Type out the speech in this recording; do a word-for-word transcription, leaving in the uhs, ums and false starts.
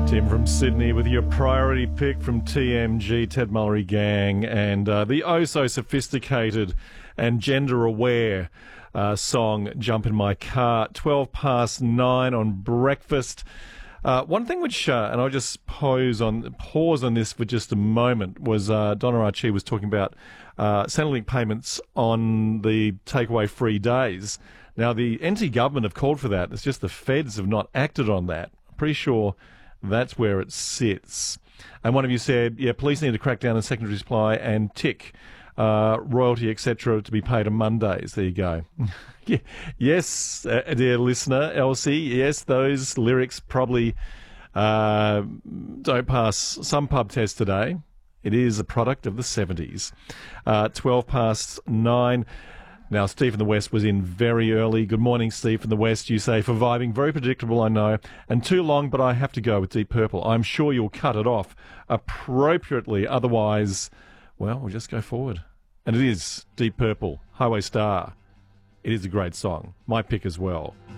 Tim from Sydney with your priority pick from T M G, Ted Mullery Gang, and uh, the oh-so-sophisticated and gender-aware uh, song Jump in My Car, twelve past nine on breakfast. Uh, one thing which, uh, and I'll just pause on, pause on this for just a moment, was uh, Donna Archie was talking about uh, Centrelink payments on the takeaway free days. Now, the N T government have called for that. It's just the feds have not acted on that. I'm pretty sure that's where it sits. And one of you said, yeah, police need to crack down on secondary supply and tick uh, royalty, et cetera, to be paid on Mondays. There you go. Yeah. Yes, uh, dear listener, Elsie, yes, those lyrics probably uh, don't pass some pub test today. It is a product of the seventies. Uh, twelve past nine. Now, Steve from the West was in very early. Good morning, Steve from the West. You say, for vibing, very predictable, I know, and too long, but I have to go with Deep Purple. I'm sure you'll cut it off appropriately. Otherwise, well, we'll just go forward. And it is Deep Purple, Highway Star. It is a great song. My pick as well.